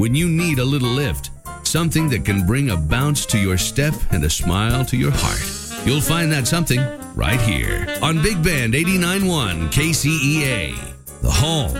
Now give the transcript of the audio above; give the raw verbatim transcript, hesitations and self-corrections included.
when you need a little lift, something that can bring a bounce to your step and a smile to your heart. You'll find that something right here on Big Band eighty-nine point one K C E A, the home